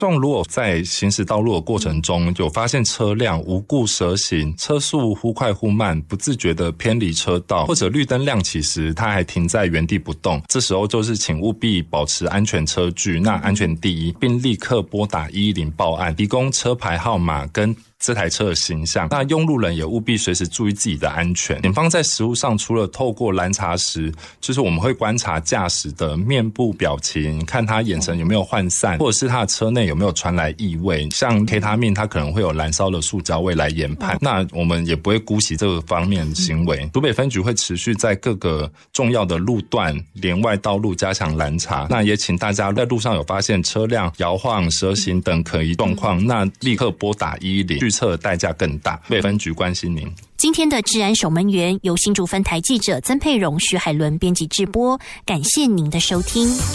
如果在行驶道路的过程中有发现车辆无故蛇行，车速忽快忽慢，不自觉的偏离车道，或者绿灯亮起时它还停在原地不动，这时候就是请务必保持安全车距，那安全第一，并立刻拨打110报案，提供车牌号码跟这台车的形象。那用路人也务必随时注意自己的安全。警方在实务上除了透过拦查时，就是我们会观察驾驶的面部表情，看他眼神有没有涣散，或者是他的车内有没有传来异味，像 K 他命它可能会有燃烧的塑胶味来研判。那我们也不会姑息这个方面的行为。竹北分局会持续在各个重要的路段、连外道路加强拦查。那也请大家在路上有发现车辆摇晃、蛇行等可疑状况，那立刻拨打110，拒测的代价更大。竹北分局关心您。 今天的治安守门员由新竹分台记者曾佩蓉、徐海伦编辑制播，感谢您的收听。